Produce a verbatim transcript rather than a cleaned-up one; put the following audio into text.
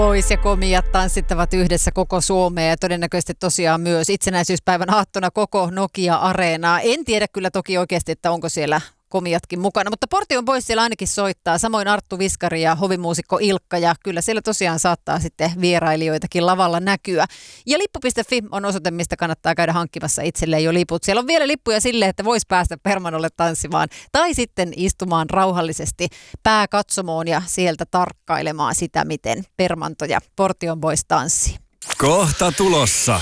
Boys ja Komiat tanssittavat yhdessä koko Suomea ja todennäköisesti tosiaan myös itsenäisyyspäivän aattona koko Nokia-areenaa. En tiedä kyllä toki oikeasti, että onko siellä Komiatkin mukana, mutta Portion Boys siellä ainakin soittaa. Samoin Arttu Viskari ja hovimuusikko Ilkka ja kyllä siellä tosiaan saattaa sitten vierailijoitakin lavalla näkyä. Ja lippu piste fi on osoite, mistä kannattaa käydä hankkimassa itselleen jo liput. Siellä on vielä lippuja sille, että voisi päästä Permanolle tanssimaan tai sitten istumaan rauhallisesti pääkatsomoon ja sieltä tarkkailemaan sitä, miten Permanto ja Portion Boys tanssii. Kohta tulossa.